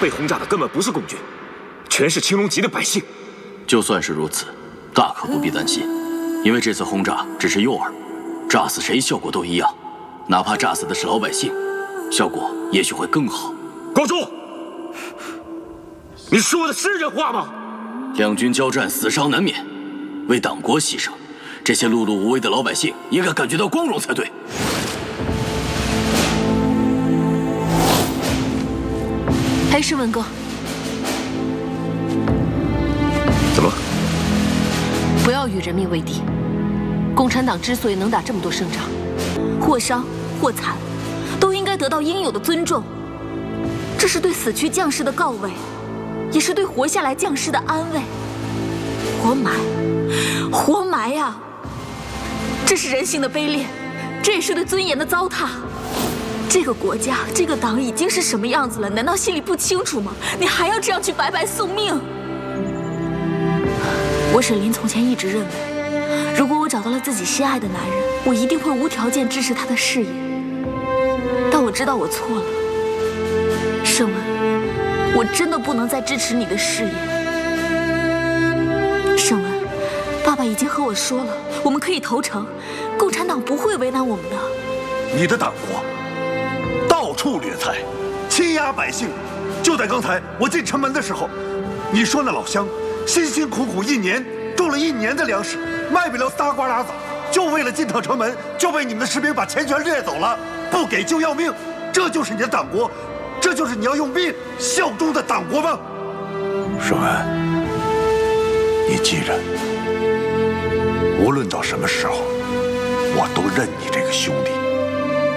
被轰炸的根本不是共军，全是青龙籍的百姓。 就算是如此，大可不必担心，因为这次轰炸只是诱饵，炸死谁效果都一样，哪怕炸死的是老百姓，效果也许会更好。 国主，你说的是人话吗？ 两军交战，死伤难免，为党国牺牲，这些碌碌无为的老百姓应该感觉到光荣才对。 还是文哥， 怎么？ 不要与人民为敌。共产党之所以能打这么多胜仗，或伤或残，都应该得到应有的尊重。这是对死去将士的告慰，也是对活下来将士的安慰。活埋，活埋呀！这是人性的卑劣，这也是对尊严的糟蹋。这个国家，这个党已经是什么样子了？难道心里不清楚吗？你还要这样去白白送命？我沈林从前一直认为，如果我找到了自己心爱的男人，我一定会无条件支持他的事业。但我知道我错了，沈文，我真的不能再支持你的事业。沈文，爸爸已经和我说了，我们可以投诚，共产党不会为难我们的。 你的党国到处掠财，欺压百姓。就在刚才我进城门的时候，你说那老乡辛辛苦苦一年种了1年的粮食，卖不了仨瓜俩枣，就为了进趟城门，就被你们的士兵把钱全掠走了，不给就要命。这就是你的党国，这就是你要用命效忠的党国吗？ 盛安，你记着，无论到什么时候，我都认你这个兄弟。